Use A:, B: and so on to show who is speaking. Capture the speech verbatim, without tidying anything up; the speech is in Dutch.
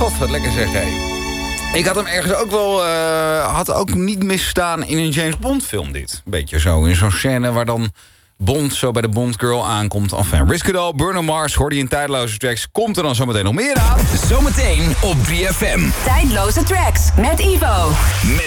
A: God, wat lekker zeg, hé. Ik had hem ergens ook wel... Uh, had ook niet misstaan in een James Bond film, dit. Beetje zo, in zo'n scène waar dan Bond zo bij de Bond Girl aankomt. Enfin, Risk It All, Bruno Mars, hoorde je in Tijdloze Tracks. Komt er dan zometeen nog meer aan?
B: Zometeen op drie F M.
C: Tijdloze Tracks met Ivo.
B: Met